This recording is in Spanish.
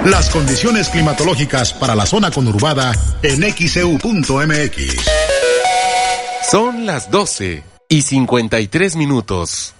Las condiciones climatológicas para la zona conurbada en xeu.mx. Son las 12:53.